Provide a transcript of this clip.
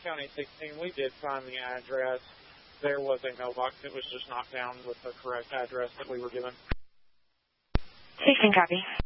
County 16, we did find the address. There was a mailbox. It was just knocked down with the correct address that we were given. 16, copy.